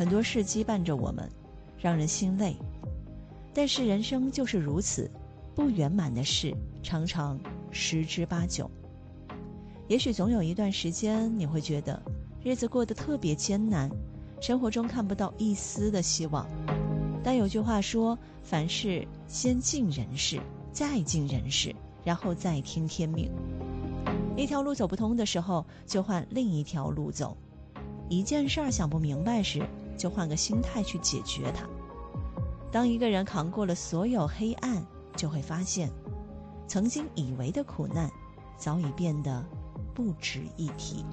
很多事羁绊着我们，让人心累。但是人生就是如此，不圆满的事常常十之八九。也许总有一段时间你会觉得日子过得特别艰难，生活中看不到一丝的希望。但有句话说，凡事先尽人事，再尽人事，然后再听天命。一条路走不通的时候，就换另一条路走。一件事儿想不明白时，就换个心态去解决它。当一个人扛过了所有黑暗，就会发现曾经以为的苦难早已变得不值一提。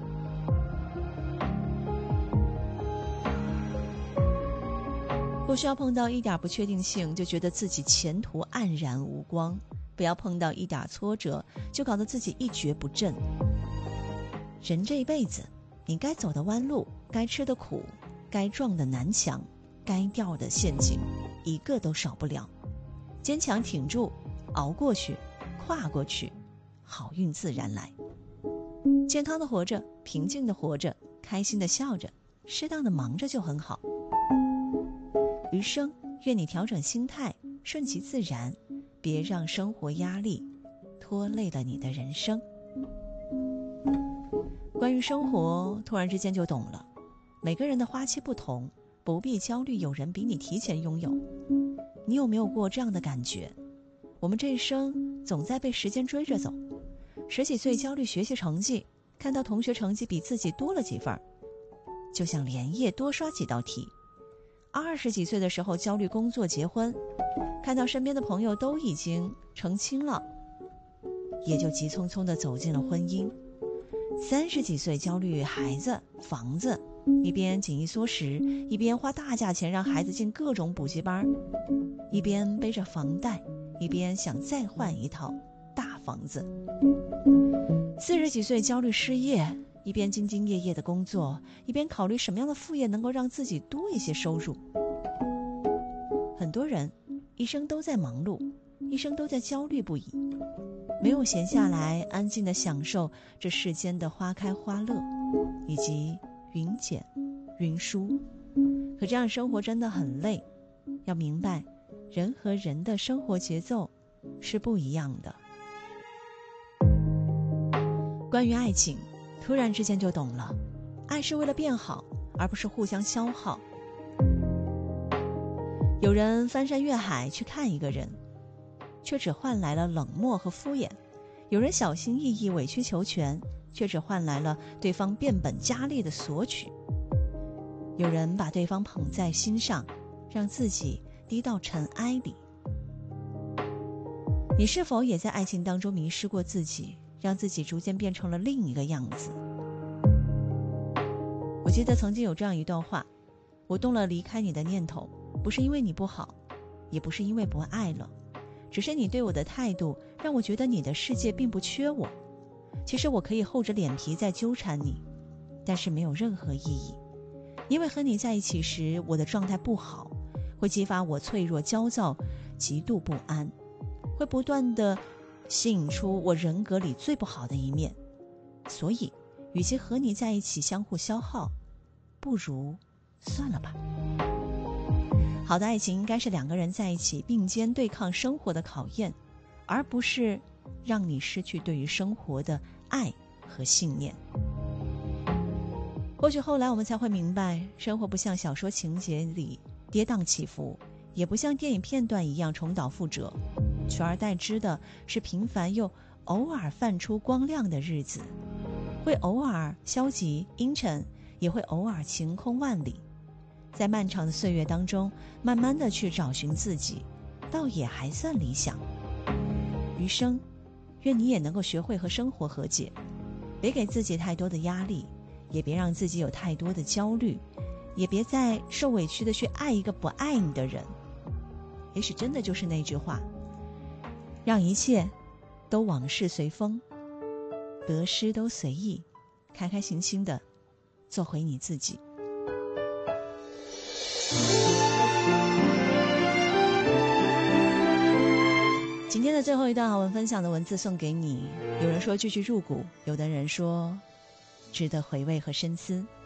不需要碰到一点不确定性就觉得自己前途黯然无光，不要碰到一点挫折就搞得自己一蹶不振。人这一辈子，你该走的弯路，该吃的苦，该撞的南墙，该掉的陷阱，一个都少不了。坚强挺住，熬过去，跨过去，好运自然来。健康的活着，平静的活着，开心的笑着，适当的忙着就很好。余生愿你调整心态，顺其自然，别让生活压力拖累了你的人生。关于生活，突然之间就懂了，每个人的花期不同，不必焦虑有人比你提前拥有。你有没有过这样的感觉？我们这一生总在被时间追着走。10几岁焦虑学习成绩，看到同学成绩比自己多了几分，就想连夜多刷几道题。20几岁的时候焦虑工作结婚，看到身边的朋友都已经成亲了，也就急匆匆地走进了婚姻。30几岁焦虑孩子房子，一边紧衣缩食，一边花大价钱让孩子进各种补习班，一边背着房贷，一边想再换一套大房子。40几岁焦虑失业，一边兢兢业业的工作，一边考虑什么样的副业能够让自己多一些收入。很多人一生都在忙碌，一生都在焦虑不已，没有闲下来安静地享受这世间的花开花乐以及云减云舒。可这样生活真的很累，要明白人和人的生活节奏是不一样的。关于爱情，突然之间就懂了，爱是为了变好，而不是互相消耗。有人翻山越海去看一个人，却只换来了冷漠和敷衍；有人小心翼翼委曲求全，却只换来了对方变本加厉的索取；有人把对方捧在心上，让自己低到尘埃里。你是否也在爱情当中迷失过自己，让自己逐渐变成了另一个样子？我记得曾经有这样一段话，我动了离开你的念头，不是因为你不好，也不是因为不爱了，只是你对我的态度让我觉得你的世界并不缺我。其实我可以厚着脸皮再纠缠你，但是没有任何意义，因为和你在一起时我的状态不好，会激发我脆弱、焦躁、极度不安，会不断地吸引出我人格里最不好的一面。所以与其和你在一起相互消耗，不如算了吧。好的爱情应该是两个人在一起并肩对抗生活的考验，而不是让你失去对于生活的爱和信念。或许后来我们才会明白，生活不像小说情节里跌宕起伏，也不像电影片段一样重蹈覆辙，取而代之的是平凡又偶尔泛出光亮的日子，会偶尔消极阴沉，也会偶尔晴空万里。在漫长的岁月当中，慢慢的去找寻自己，倒也还算理想。余生，愿你也能够学会和生活和解，别给自己太多的压力，也别让自己有太多的焦虑，也别再受委屈的去爱一个不爱你的人。也许真的就是那句话，让一切都往事随风，得失都随意，开开心心的做回你自己。今天的最后一段好文分享的文字送给你，有人说句句入骨，有的人说值得回味和深思。